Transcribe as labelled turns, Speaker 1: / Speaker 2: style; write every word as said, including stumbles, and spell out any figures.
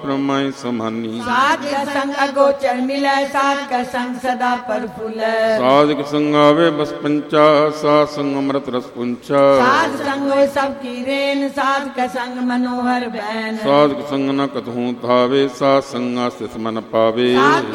Speaker 1: ब्रह्माई समानी।
Speaker 2: साध का संग अगोचर मिलै, साध का संग सदा प्रफुल्लै।
Speaker 1: साधक संग आवे बस पंचा, साध संग अमृत रस पुंचा।
Speaker 2: साध संग होय सब की रेन, साध का संग मनोहर बैन।
Speaker 1: साधक संग न कतहूँ धावे, साध संग आशीष मन पावे।